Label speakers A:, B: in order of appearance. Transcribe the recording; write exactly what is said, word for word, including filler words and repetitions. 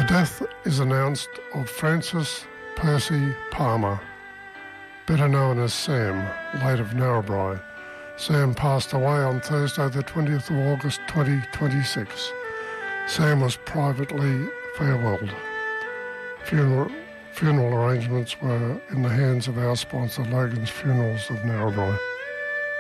A: death is announced of Francis Percy Palmer, better known as Sam, late of Narrabri. Sam passed away on Thursday the twentieth of August twenty twenty-six. Sam was privately farewelled. Funeral, funeral arrangements were in the hands of our sponsor, Logan's Funerals of Narrabri.